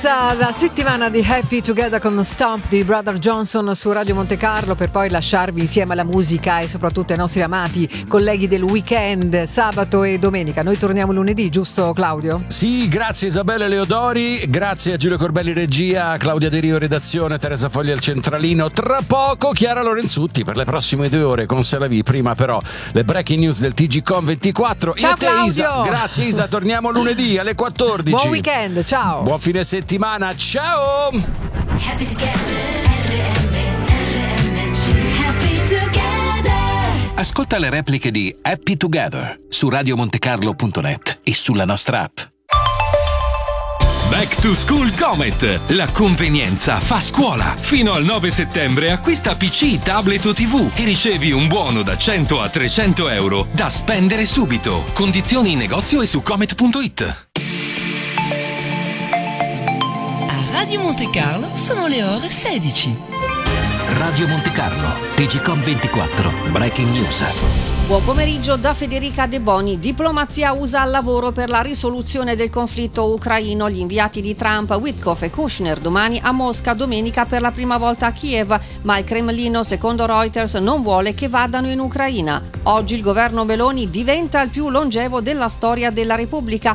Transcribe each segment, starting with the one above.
La settimana di Happy Together con Stomp di Brother Johnson su Radio Monte Carlo, per poi lasciarvi insieme alla musica e soprattutto ai nostri amati colleghi del weekend, sabato e domenica. Noi torniamo lunedì, giusto Claudio? Sì, grazie Isabella Leodori, grazie a Giulio Corbelli regia, Claudia De Rio redazione, Teresa Fogli al centralino. Tra poco Chiara Lorenzutti per le prossime 2 ore con C'est la vie. Prima però le breaking news del TGcom 24. Ciao e a te Claudio! Isa, grazie Isa, torniamo lunedì alle 14. Buon weekend, ciao! Buon fine settimana, ciao! Happy together, happy together. Ascolta le repliche di Happy Together su radiomontecarlo.net e sulla nostra app. Back to School Comet. La convenienza fa scuola. Fino al 9 settembre acquista PC, tablet o TV e ricevi un buono da 100 a 300 euro da spendere subito. Condizioni in negozio e su comet.it. A Radio Monte Carlo sono le ore 16. Radio Monte Carlo, TGcom 24, breaking news. Buon pomeriggio da Federica De Boni. Diplomazia USA al lavoro per la risoluzione del conflitto ucraino. Gli inviati di Trump, Witkoff e Kushner, domani a Mosca, domenica per la prima volta a Kiev, ma il Cremlino, secondo Reuters, non vuole che vadano in Ucraina. Oggi il governo Meloni diventa il più longevo della storia della Repubblica,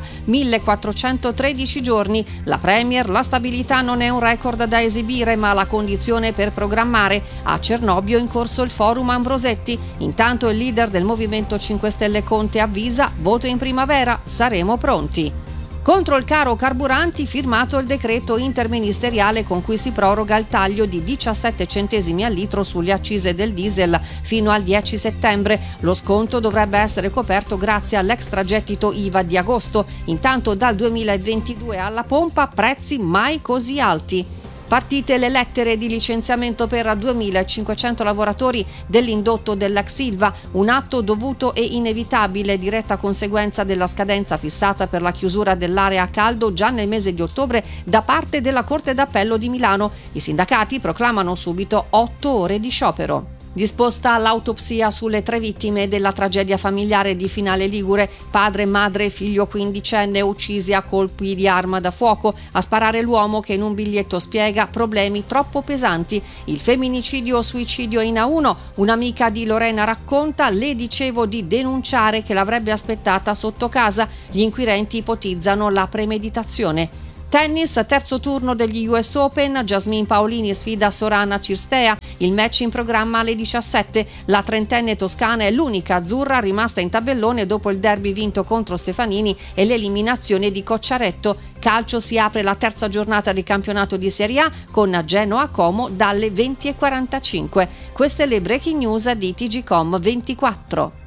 1413 giorni. La Premier, la stabilità non è un record da esibire, ma la condizione per programmare. A Cernobbio in corso il forum Ambrosetti. Intanto il leader del Movimento 5 Stelle Conte avvisa: voto in primavera, saremo pronti. Contro il caro carburanti, firmato il decreto interministeriale con cui si proroga il taglio di 17 centesimi al litro sulle accise del diesel fino al 10 settembre. Lo sconto dovrebbe essere coperto grazie all'extragettito IVA di agosto. Intanto dal 2022 alla pompa prezzi mai così alti. Partite le lettere di licenziamento per 2.500 lavoratori dell'indotto dell'ex Ilva, un atto dovuto e inevitabile, diretta conseguenza della scadenza fissata per la chiusura dell'area a caldo già nel mese di ottobre da parte della Corte d'Appello di Milano. I sindacati proclamano subito 8 ore di sciopero. Disposta l'autopsia sulle 3 vittime della tragedia familiare di Finale Ligure, padre, madre e figlio quindicenne uccisi a colpi di arma da fuoco, a sparare l'uomo che in un biglietto spiega problemi troppo pesanti. Il femminicidio o suicidio in A1, un'amica di Lorena racconta: le dicevo di denunciare che l'avrebbe aspettata sotto casa, gli inquirenti ipotizzano la premeditazione. Tennis, terzo turno degli US Open, Jasmine Paolini sfida Sorana Cirstea, il match in programma alle 17. La trentenne toscana è l'unica azzurra rimasta in tabellone dopo il derby vinto contro Stefanini e l'eliminazione di Cocciaretto. Calcio, si apre la terza giornata di campionato di Serie A con Genoa Como dalle 20:45. Queste le breaking news di TGcom 24.